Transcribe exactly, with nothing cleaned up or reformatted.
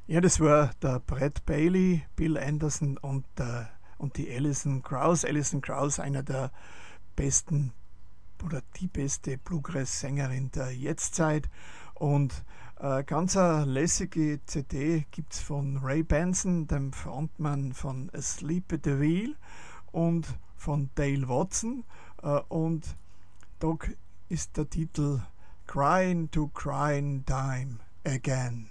Ja, das war der Brad Bailey, Bill Anderson und, der, und die Alison Krauss. Alison Krauss, einer der besten oder die beste Bluegrass-Sängerin der Jetztzeit. Und äh, ganz eine lässige C D gibt es von Ray Benson, dem Frontmann von Asleep at the Wheel, und von Dale Watson. Äh, und da ist der Titel Crying to Crying Time Again.